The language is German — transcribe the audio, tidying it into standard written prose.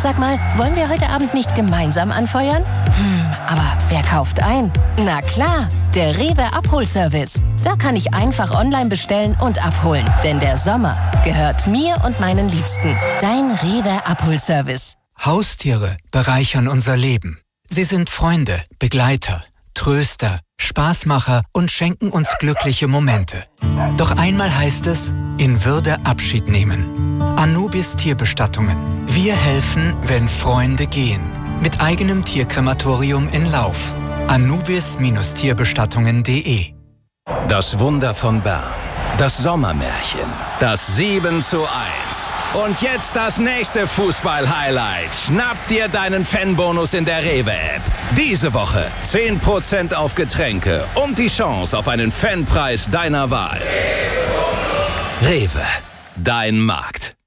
Sag mal, wollen wir heute Abend nicht gemeinsam anfeuern? Aber wer kauft ein? Na klar, der Rewe Abholservice. Da kann ich einfach online bestellen und abholen. Denn der Sommer gehört mir und meinen Liebsten. Dein Rewe Abholservice. Haustiere bereichern unser Leben. Sie sind Freunde, Begleiter, Tröster, Spaßmacher und schenken uns glückliche Momente. Doch einmal heißt es, in Würde Abschied nehmen. Anubis Tierbestattungen. Wir helfen, wenn Freunde gehen. Mit eigenem Tierkrematorium in Lauf. Anubis-Tierbestattungen.de. Das Wunder von Bern. Das Sommermärchen. Das 7:1. Und jetzt das nächste Fußball-Highlight. Schnapp dir deinen Fanbonus in der Rewe-App. Diese Woche 10% auf Getränke und die Chance auf einen Fanpreis deiner Wahl. Rewe, dein Markt.